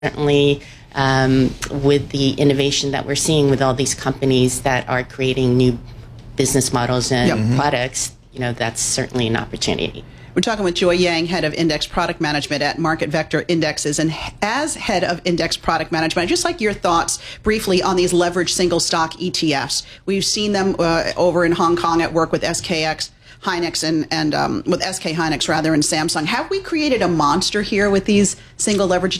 certainly with the innovation that we're seeing with all these companies that are creating new business models and products, that's certainly an opportunity. We're talking with Joy Yang, head of Index Product Management at Market Vector Indexes. And as head of Index Product Management, I'd just like your thoughts briefly on these leveraged single stock ETFs. We've seen them over in Hong Kong at work with SKX Hynix and with SK Hynix rather and Samsung. Have we created a monster here with these single leveraged